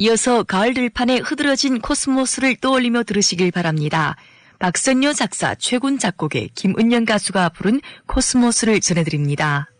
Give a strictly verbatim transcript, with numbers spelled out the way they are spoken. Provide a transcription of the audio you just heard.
이어서 가을 들판에 흐드러진 코스모스를 떠올리며 들으시길 바랍니다. 박선녀 작사, 최군 작곡의 김은영 가수가 부른 코스모스를 전해드립니다.